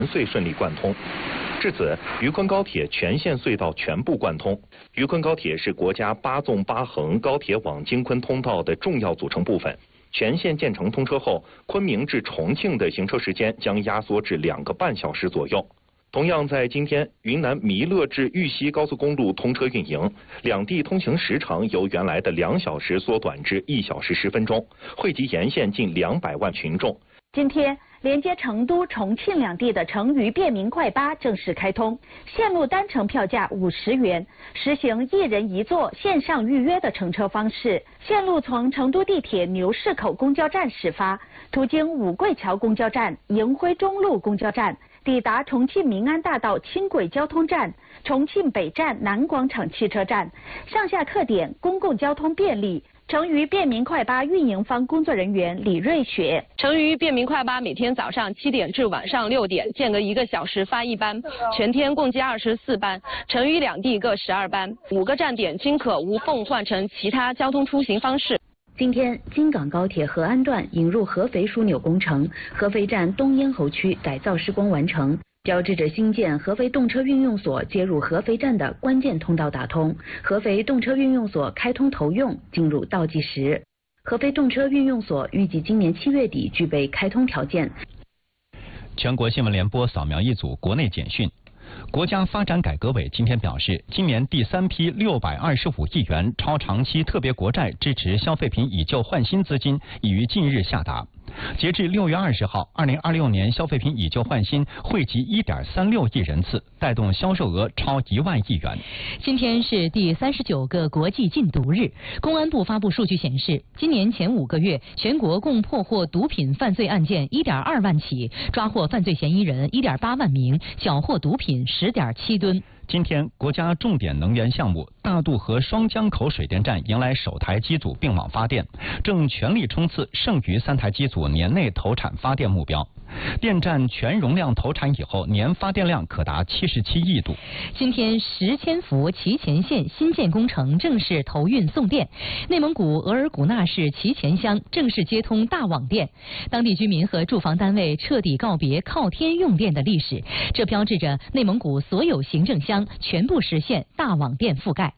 隧顺利贯通。至此，渝昆高铁全线隧道全部贯通。渝昆高铁是国家8纵8横高铁网京昆通道的重要组成部分。全线建成通车后，昆明至重庆的行车时间将压缩至2个半小时左右。同样在今天，云南弥勒至玉溪高速公路通车运营，两地通行时长由原来的2小时缩短至1小时10分钟，惠及沿线近200万群众。 今天，连接成都、重庆两地的成渝便民快巴正式开通，线路单程票价50元，实行1人1座线上预约的乘车方式。线路从成都地铁牛市口公交站始发，途经五桂桥公交站、迎辉中路公交站，抵达重庆民安大道轻轨交通站、重庆北站南广场汽车站。上下客点，公共交通便利。成渝便民快巴运营方工作人员李瑞雪： 成渝便民快巴每天早上7点至晚上6点，间隔1个小时发1班，全天共计24班，成渝两地各12班，5个站点均可无缝换乘其他交通出行方式。 今天，京港高铁合安段引入合肥枢纽工程，合肥站东咽喉区改造施工完成，标志着新建合肥动车运用所接入合肥站的关键通道打通，合肥动车运用所开通投用进入倒计时。合肥动车运用所预计今年7月底具备开通条件。 全国新闻联播扫描一组国内简讯。国家发展改革委今天表示，今年第3批625亿元超长期特别国债支持消费品以旧换新资金已于近日下达。截至6月20号，2026年消费品以旧换新惠及1.36亿人次，带动销售额超1万亿元。 今天是第39个国际禁毒日。公安部发布数据显示，今年前5个月，全国共破获毒品犯罪案件1.2万起，抓获犯罪嫌疑人1.8万名，缴获毒品10.7吨。 今天，国家重点能源项目大渡河双江口水电站迎来首台机组并网发电，正全力冲刺剩余3台机组年内投产发电目标。电站全容量投产以后，年发电量可达77亿度。 今天，10千伏祁前线新建工程正式投运送电，内蒙古额尔古纳市祁前乡正式接通大网电，当地居民和住房单位彻底告别靠天用电的历史，这标志着内蒙古所有行政乡全部实现大网电覆盖。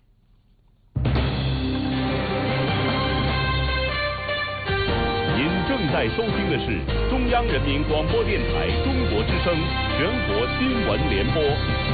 您正在收听的是中央人民广播电台中国之声全国新闻联播。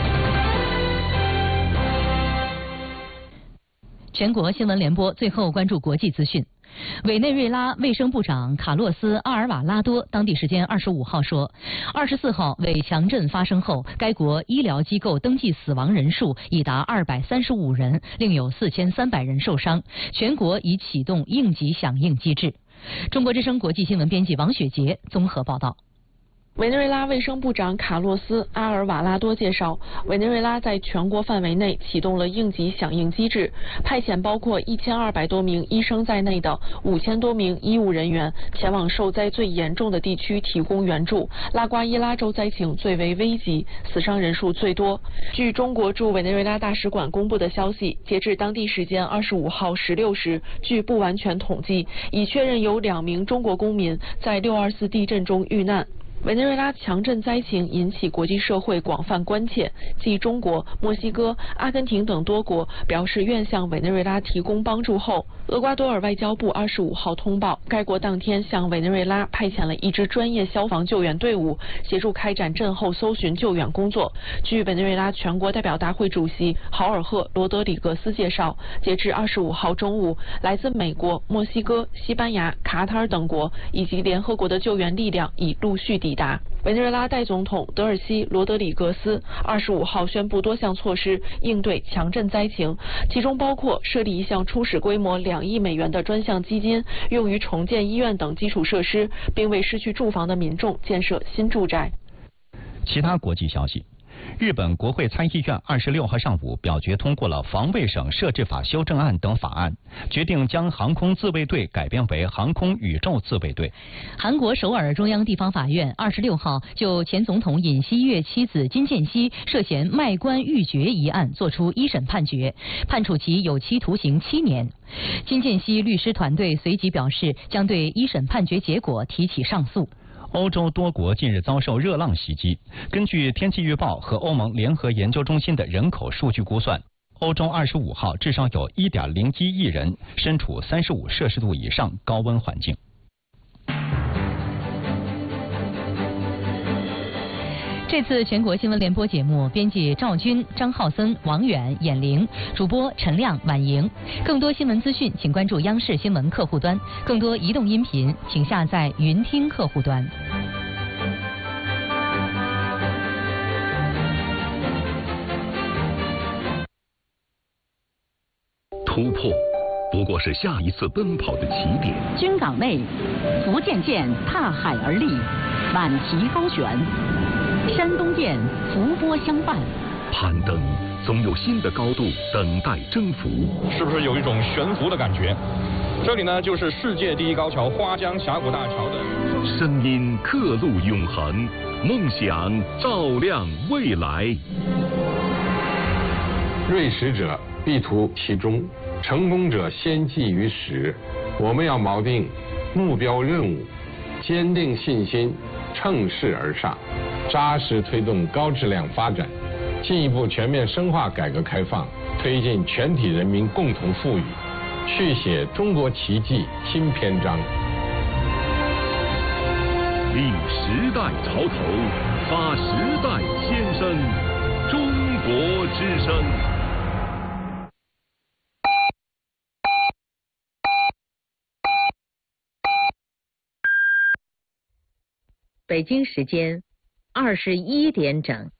全国新闻联播，最后关注国际资讯。委内瑞拉卫生部长卡洛斯·阿尔瓦拉多当地时间25号说，24号为强震发生后，该国医疗机构登记死亡人数已达235人，另有4300人受伤，全国已启动应急响应机制。中国之声国际新闻编辑王雪杰综合报道。 委内瑞拉卫生部长卡洛斯·阿尔瓦拉多介绍，委内瑞拉在全国范围内启动了应急响应机制，派遣包括1200多名医生在内的5000多名医务人员前往受灾最严重的地区提供援助。拉瓜伊拉州灾情最为危急，死伤人数最多。据中国驻委内瑞拉大使馆公布的消息，截至当地时间25号16时，据不完全统计，已确认有2名中国公民在624地震中遇难。委内瑞拉强震灾情引起国际社会广泛关切，继中国、墨西哥、阿根廷等多国表示愿向委内瑞拉提供帮助后，厄瓜多尔外交部25号通报，该国当天向委内瑞拉派遣了一支专业消防救援队伍，协助开展震后搜寻救援工作。据委内瑞拉全国代表大会主席豪尔赫·罗德里格斯介绍，截至25号中午，来自美国、墨西哥、西班牙、卡塔尔等国以及联合国的救援力量已陆续抵达。委内瑞拉代总统德尔西·罗德里格斯25号宣布多项措施应对强震灾情，其中包括设立一项初始规模2亿美元的专项基金，用于重建医院等基础设施，并为失去住房的民众建设新住宅。 其他国际消息。日本国会参议院26号上午表决通过了防卫省设置法修正案等法案，决定将航空自卫队改编为航空宇宙自卫队。 韩国首尔中央地方法院26号就前总统尹锡悦妻子金建熙涉嫌卖官鬻爵一案作出一审判决，判处其有期徒刑7年。金建熙律师团队随即表示，将对一审判决结果提起上诉。 欧洲多国近日遭受热浪袭击。根据天气预报和欧盟联合研究中心的人口数据估算，欧洲25号至少有 1.07 亿人身处35摄氏度以上高温环境。 这次全国新闻联播节目，编辑赵军、张浩森、王远、闫玲，主播陈亮、婉莹。更多新闻资讯，请关注央视新闻客户端；更多移动音频，请下载云听客户端。 突破不过是下一次奔跑的起点。 军港内，福建舰踏海而立，满蹄高悬；山东舰伏波相伴。 攀登总有新的高度等待征服。 是不是有一种悬浮的感觉？这里呢，就是世界第一高桥花江峡谷大桥的。 声音刻录永恒，梦想照亮未来。 锐识者必图其中，成功者先记于始。我们要锚定目标任务，坚定信心，乘势而上，扎实推动高质量发展，进一步全面深化改革开放，推进全体人民共同富裕，续写中国奇迹新篇章。 立时代潮头，发时代先声，中国之声。 北京时间21点整。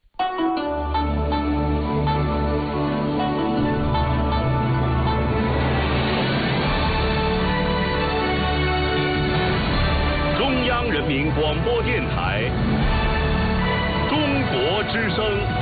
中央人民广播电台，中国之声。